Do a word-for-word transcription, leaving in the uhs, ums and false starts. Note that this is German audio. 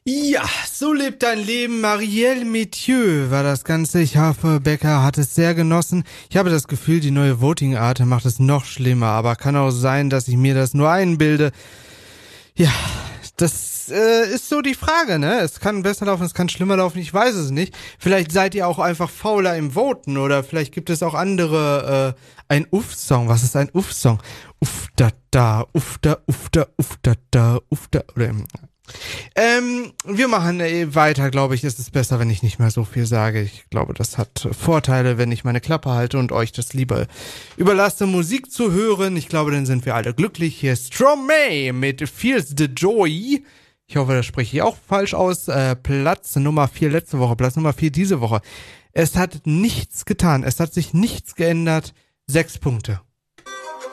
Ja, so lebt dein Leben. Marielle Mathieu war das Ganze. Ich hoffe, Becker hat es sehr genossen. Ich habe das Gefühl, die neue Voting-Art macht es noch schlimmer, aber kann auch sein, dass ich mir das nur einbilde. Ja, das äh, ist so die Frage, ne? Es kann besser laufen, es kann schlimmer laufen, ich weiß es nicht. Vielleicht seid ihr auch einfach fauler im Voten oder vielleicht gibt es auch andere, äh, ein Uff-Song. Was ist ein Uff-Song? Uff da da, uff da, uff da, uff da da, uff da, oder Ähm, wir machen äh, weiter, glaube ich, ist es besser, wenn ich nicht mehr so viel sage. Ich glaube, das hat Vorteile, wenn ich meine Klappe halte und euch das lieber überlasse, Musik zu hören. Ich glaube, dann sind wir alle glücklich. Hier ist Stromae mit Feels the Joy. Ich hoffe, das spreche ich auch falsch aus. Äh, Platz Nummer vier letzte Woche, Platz Nummer vier diese Woche. Es hat nichts getan, es hat sich nichts geändert. Sechs Punkte.